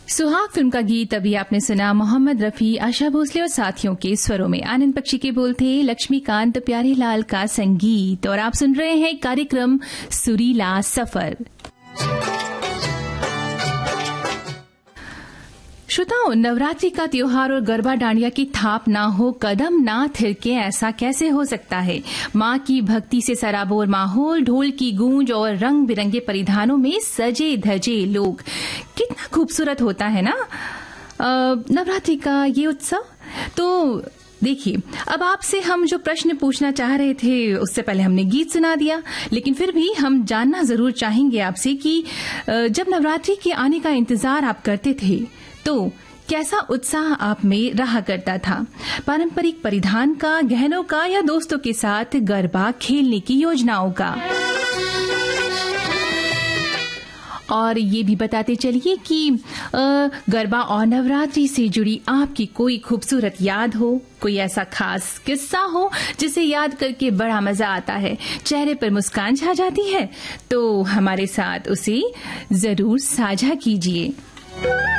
सुहाग फिल्म का गीत अभी आपने सुना। मोहम्मद रफी, आशा भोसले और साथियों के स्वरों में आनंद बख्शी के बोल थे, लक्ष्मीकांत प्यारेलाल का संगीत, और आप सुन रहे हैं कार्यक्रम सुरीला सफर। श्रोताओं, नवरात्रि का त्योहार और गरबा डांडिया की थाप ना हो, कदम ना थिरके, ऐसा कैसे हो सकता है। मां की भक्ति से सराबोर माहौल, ढोल की गूंज और रंग बिरंगे परिधानों में सजे धजे लोग, कितना खूबसूरत होता है ना नवरात्रि का ये उत्सव। तो देखिए, अब आपसे हम जो प्रश्न पूछना चाह रहे थे उससे पहले हमने गीत सुना दिया, लेकिन फिर भी हम जानना जरूर चाहेंगे आपसे कि जब नवरात्रि के आने का इंतजार आप करते थे तो कैसा उत्साह आप में रहा करता था। पारंपरिक परिधान का, गहनों का, या दोस्तों के साथ गरबा खेलने की योजनाओं का। और ये भी बताते चलिए कि गरबा और नवरात्रि से जुड़ी आपकी कोई खूबसूरत याद हो, कोई ऐसा खास किस्सा हो जिसे याद करके बड़ा मजा आता है, चेहरे पर मुस्कान छा जाती है, तो हमारे साथ उसे जरूर साझा कीजिए।